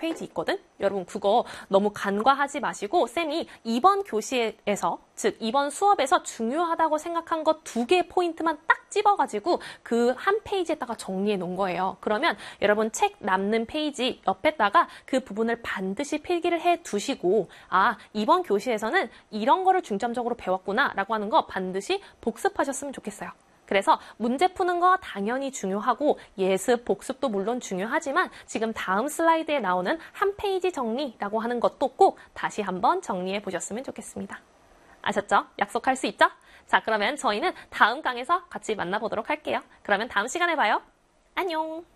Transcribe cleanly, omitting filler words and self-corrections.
페이지 있거든? 여러분 그거 너무 간과하지 마시고 쌤이 이번 교시에서, 즉 이번 수업에서 중요하다고 생각한 것 2개 포인트만 딱 집어가지고 그 한 페이지에다가 정리해 놓은 거예요. 그러면 여러분 책 남는 페이지 옆에다가 그 부분을 반드시 필기를 해 두시고, 아, 이번 교시에서는 이런 거를 중점적으로 배웠구나 라고 하는 거 반드시 복습하셨으면 좋겠어요. 그래서 문제 푸는 거 당연히 중요하고 예습, 복습도 물론 중요하지만 지금 다음 슬라이드에 나오는 한 페이지 정리라고 하는 것도 꼭 다시 한번 정리해 보셨으면 좋겠습니다. 아셨죠? 약속할 수 있죠? 자, 그러면 저희는 다음 강에서 같이 만나보도록 할게요. 그러면 다음 시간에 봐요. 안녕!